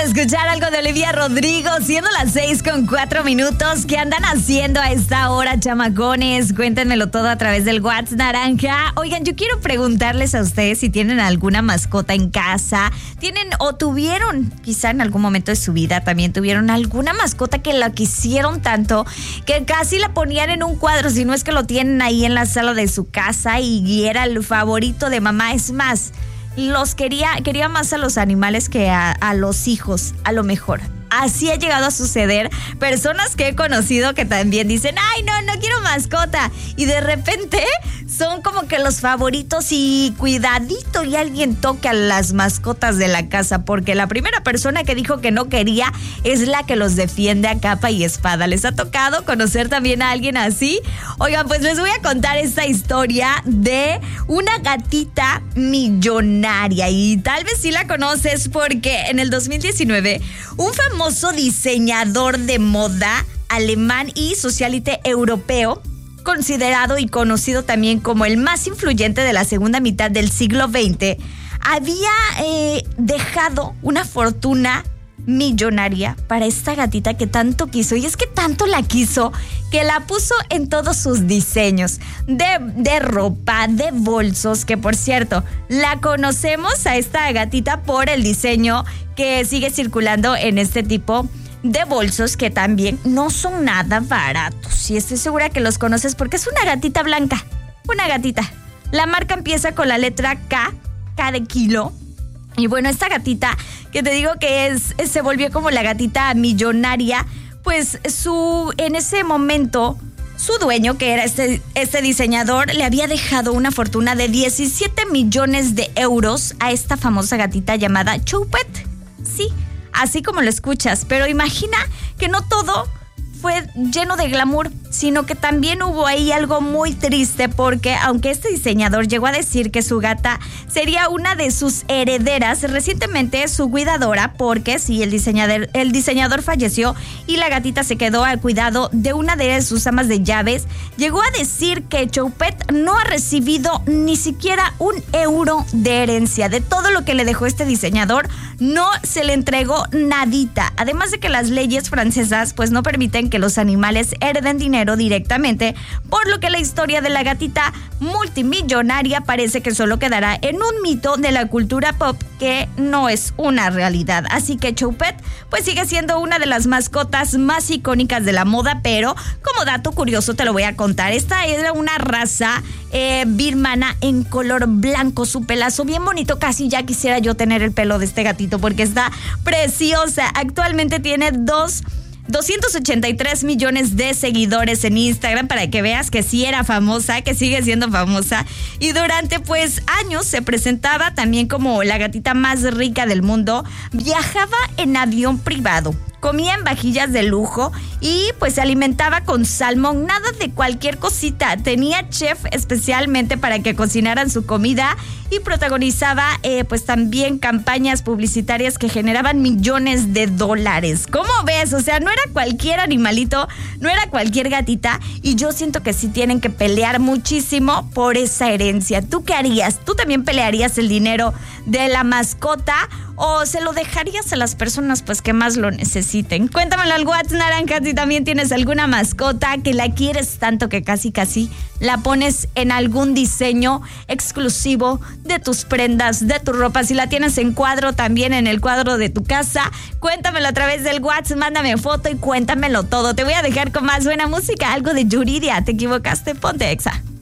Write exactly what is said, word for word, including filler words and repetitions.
de escuchar algo de Olivia Rodrigo, siendo las seis con cuatro minutos. ¿Qué andan haciendo a esta hora, chamacones? Cuéntenmelo todo a través del WhatsApp naranja. Oigan, yo quiero preguntarles a ustedes si tienen alguna mascota en casa, tienen o tuvieron, quizá en algún momento de su vida también tuvieron alguna mascota que la quisieron tanto que casi la ponían en un cuadro, si no es que lo tienen ahí en la sala de su casa y era el favorito de mamá. Es más, los quería, quería más a los animales que a, a los hijos, a lo mejor. Así ha llegado a suceder. Personas que he conocido que también dicen, ay, no, no quiero mascota. Y de repente son como que los favoritos y cuidadito y alguien toque a las mascotas de la casa. Porque la primera persona que dijo que no quería es la que los defiende a capa y espada. ¿Les ha tocado conocer también a alguien así? Oigan, pues les voy a contar esta historia de una gatita millonaria. Y tal vez sí la conoces porque en el dos mil diecinueve un famoso famoso diseñador de moda alemán y socialite europeo, considerado y conocido también como el más influyente de la segunda mitad del siglo veinte, había eh, dejado una fortuna millonaria para esta gatita que tanto quiso. Y es que tanto la quiso que la puso en todos sus diseños de, de ropa, de bolsos, que por cierto, la conocemos a esta gatita por el diseño que sigue circulando en este tipo de bolsos que también no son nada baratos. Y estoy segura que los conoces porque es una gatita blanca, una gatita. La marca empieza con la letra K, K de kilo. Y bueno, esta gatita que te digo que es, se volvió como la gatita millonaria, pues su en ese momento su dueño, que era este, este diseñador, le había dejado una fortuna de diecisiete millones de euros a esta famosa gatita llamada Choupette. Sí, así como lo escuchas, pero imagina que no todo fue lleno de glamour, sino que también hubo ahí algo muy triste, porque aunque este diseñador llegó a decir que su gata sería una de sus herederas, recientemente su cuidadora, porque sí, el diseñador, el diseñador falleció y la gatita se quedó al cuidado de una de sus amas de llaves, llegó a decir que Choupette no ha recibido ni siquiera un euro de herencia. De todo lo que le dejó este diseñador, no se le entregó nadita. Además de que las leyes francesas pues no permiten que los animales hereden dinero directamente, por lo que la historia de la gatita multimillonaria parece que solo quedará en un mito de la cultura pop que no es una realidad. Así que Choupette pues sigue siendo una de las mascotas más icónicas de la moda, pero como dato curioso te lo voy a contar. Esta era una raza eh, birmana en color blanco, su pelazo bien bonito, casi ya quisiera yo tener el pelo de este gatito porque está preciosa. Actualmente tiene dos doscientos ochenta y tres millones de seguidores en Instagram, para que veas que sí era famosa, que sigue siendo famosa. Y durante pues años se presentaba también como la gatita más rica del mundo. Viajaba en avión privado, comía en vajillas de lujo y pues se alimentaba con salmón, nada de cualquier cosita. Tenía chef especialmente para que cocinaran su comida y protagonizaba eh, pues también campañas publicitarias que generaban millones de dólares. ¿Cómo ves? O sea, no era cualquier animalito, no era cualquier gatita, y yo siento que sí tienen que pelear muchísimo por esa herencia. ¿Tú qué harías? ¿Tú también pelearías el dinero de la mascota o se lo dejarías a las personas pues que más lo necesiten? Cuéntamelo al WhatsApp naranja si también tienes alguna mascota que la quieres tanto que casi casi la pones en algún diseño exclusivo de tus prendas, de tu ropa. Si la tienes en cuadro, también en el cuadro de tu casa, cuéntamelo a través del WhatsApp, mándame foto y cuéntamelo todo. Te voy a dejar con más buena música, algo de Yuridia. Te equivocaste, ponte Exa.